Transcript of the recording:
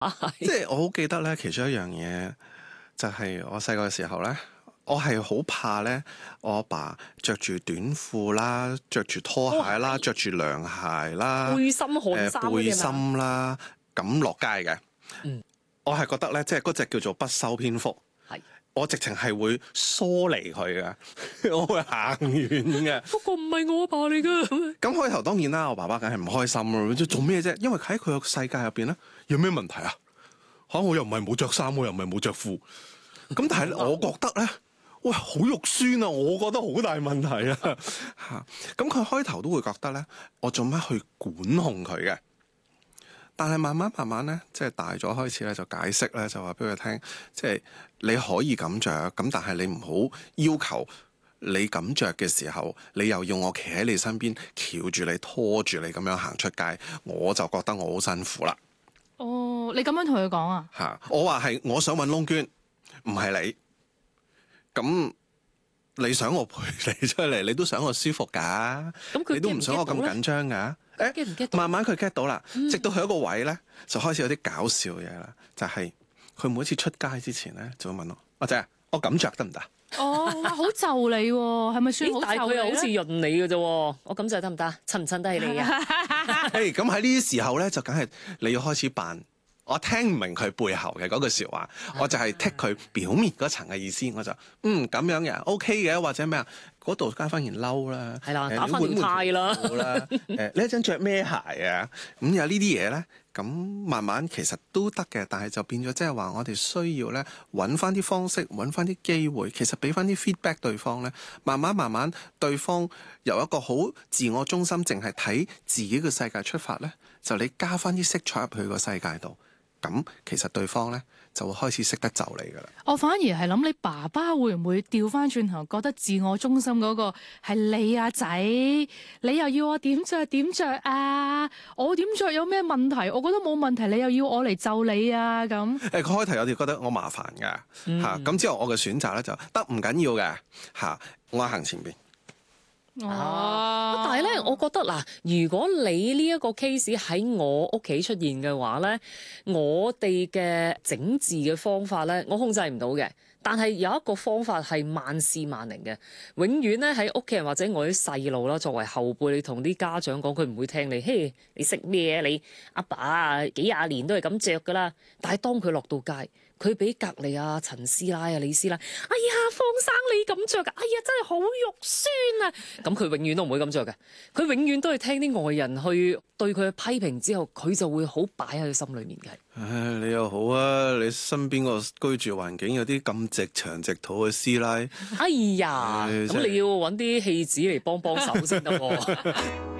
即係我好記得咧，其中一樣嘢就係我細個嘅時候咧，我係好怕咧，我阿爸着住短褲啦，着住拖鞋啦，着住涼鞋啦， 背心汗衫嗰啲背心啦，咁落街嘅。我係覺得咧，即係嗰隻叫做不修邊幅。我直情係會疏離佢嘅，我會行遠嘅。 不過唔係我阿爸嚟噶。 咁開頭當然啦，我爸爸梗係唔開心咯。做咩啫？因為喺佢個世界入邊咧，有咩問題啊？我又唔係冇着衫，我又唔係冇着褲。咁但係咧，我覺得咧，喂，好肉酸啊！我覺得好大問題啊！嚇，咁佢開頭都會覺得咧，我做乜去管控佢嘅？但係慢慢咧，即係大咗開始咧，就解釋咧，就話俾佢聽，即係你可以咁着，咁但係你唔好要求你咁着嘅時候，你又要我企喺你身邊，翹住你拖住你咁樣行出街，我就覺得我好辛苦啦。 哦，你咁樣同佢講啊？ 嚇，我話係我想揾窿捐，唔係你。咁你想我陪你出嚟，你都想我舒服㗎。你都唔想我咁緊張㗎。慢慢佢 get 到啦，直到佢一個位咧，就開始有啲搞笑嘅嘢啦。就係佢每次出街之前咧，就會問我：阿姐，我咁着得唔得？ 哦，好就你喎，係咪算好就你咧？ 但係佢又好似潤你嘅啫，我咁就得唔得？襯唔襯得起你啊？ 咁喺呢啲時候咧，就梗係你要開始扮。我聽唔明佢背後嘅嗰句説話，我就係剔佢表面嗰層嘅意思，我就咁樣嘅 OK 嘅，或者咩啊？嗰度加翻件褸啦， 係啦，打翻條呔啦。 你一陣着咩鞋啊？咁有呢啲嘢咧，咁慢慢其實都得嘅，但係就變咗即係話我哋需要咧揾翻啲方式，揾翻啲機會，其實俾翻啲 feedback 對方咧，慢慢對方由一個好自我中心，淨係睇自己嘅世界出發咧，就你加翻啲色彩入去個世界度。咁其實對方咧就會開始識得就你噶啦。 我反而係諗你爸爸會唔會調翻轉頭，覺得自我中心嗰個係你啊仔？你又要我點着啊？我點着有咩問題？我覺得冇問題，你又要我嚟就你啊咁。 佢開頭有啲覺得我麻煩㗎嚇，咁之後我嘅選擇咧就得唔緊要嘅嚇，我行前邊。 但係咧，我覺得嗱，如果你呢一個 case 喺我屋企出現嘅話咧，我哋嘅整治嘅方法咧，我控制唔到嘅。但係有一個方法係萬試萬靈嘅，永遠咧喺屋企人或者我啲細路啦，作為後輩，你同啲家長講，佢唔會聽你。嘿，你識咩啊？你阿爸啊，幾廿年都係咁着噶啦。但係當佢落到街，佢俾隔離啊陳師奶啊李師奶，哎呀方生你咁着噶，哎呀真係好肉酸啊！咁佢永遠都唔會咁着嘅，佢永遠都係聽啲外人去對佢嘅批評之後，佢就會好擺喺佢心裏面嘅。 唉，你又好啊，你身邊個居住環境有啲咁直腸直肚嘅師奶。 哎呀，咁你要揾啲戲子嚟幫手先得喎。